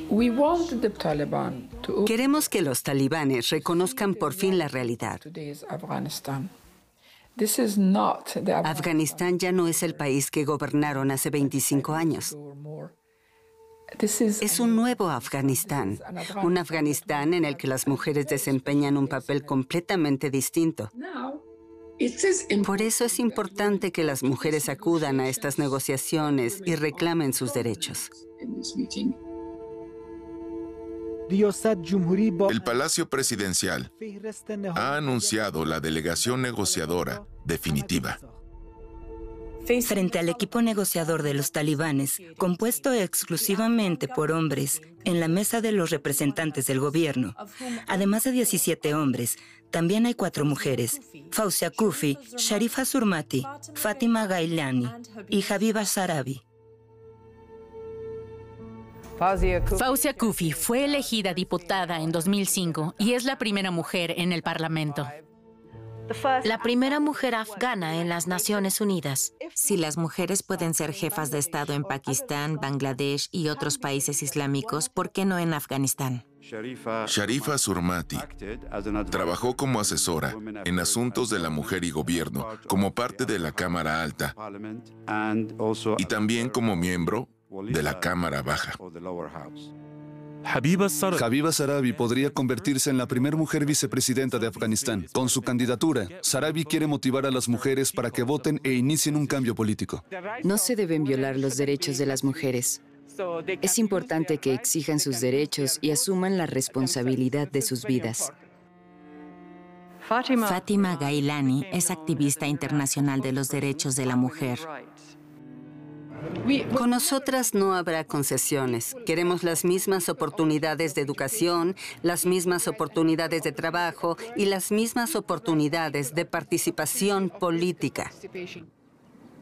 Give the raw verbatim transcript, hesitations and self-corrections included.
Queremos que los talibanes reconozcan por fin la realidad. Afganistán ya no es el país que gobernaron hace veinticinco años. Es un nuevo Afganistán, un Afganistán en el que las mujeres desempeñan un papel completamente distinto. Por eso es importante que las mujeres acudan a estas negociaciones y reclamen sus derechos. El Palacio Presidencial ha anunciado la delegación negociadora definitiva. Frente al equipo negociador de los talibanes, compuesto exclusivamente por hombres, en la mesa de los representantes del gobierno, además de diecisiete hombres, también hay cuatro mujeres: Fawzia Koofi, Sharifa Surmati, Fatima Gailani y Habiba Sarabi. Fawzia Koofi fue elegida diputada en dos mil cinco y es la primera mujer en el Parlamento. La primera mujer afgana en las Naciones Unidas. Si las mujeres pueden ser jefas de Estado en Pakistán, Bangladesh y otros países islámicos, ¿por qué no en Afganistán? Sharifa Surmati trabajó como asesora en asuntos de la mujer y gobierno, como parte de la Cámara Alta y también como miembro de la Cámara Baja. Habiba Sarabi podría convertirse en la primera mujer vicepresidenta de Afganistán. Con su candidatura, Sarabi quiere motivar a las mujeres para que voten e inicien un cambio político. No se deben violar los derechos de las mujeres. Es importante que exijan sus derechos y asuman la responsabilidad de sus vidas. Fatima Gailani es activista internacional de los derechos de la mujer. Con nosotras no habrá concesiones. Queremos las mismas oportunidades de educación, las mismas oportunidades de trabajo y las mismas oportunidades de participación política.